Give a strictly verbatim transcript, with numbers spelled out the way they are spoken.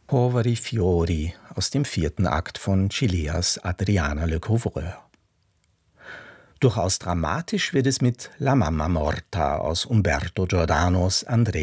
Poveri Fiori aus dem vierten Akt von Cillias Adriana Lecouvreur. Durchaus dramatisch wird es mit La Mamma Morta aus Umberto Giordanos Andrea